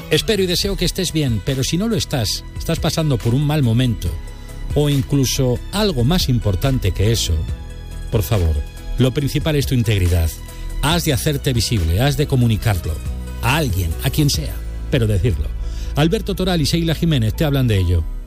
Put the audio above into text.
Espero y deseo que estés bien, pero si no lo estás pasando por un mal momento, o incluso algo más importante que eso, por favor, lo principal es tu integridad. Has de hacerte visible, has de comunicarlo a alguien, a quien sea, pero decirlo. Alberto Toral y Sheila Jiménez te hablan de ello.